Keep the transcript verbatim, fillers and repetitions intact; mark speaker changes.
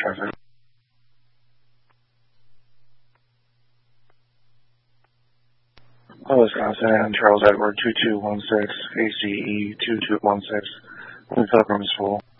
Speaker 1: traffic. Hello, Wisconsin, Charles Edward two two one six, A C E two two one six. The Pilgrim is full.